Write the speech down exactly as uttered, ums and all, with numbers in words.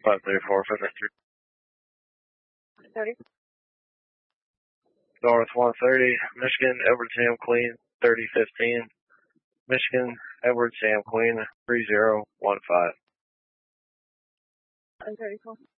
five thirty-four, five thirty-three. thirty. North one thirty, Michigan, Edward Sam Queen, thirty fifteen. Michigan, Edward Sam Queen, three zero one five. one thirty-four.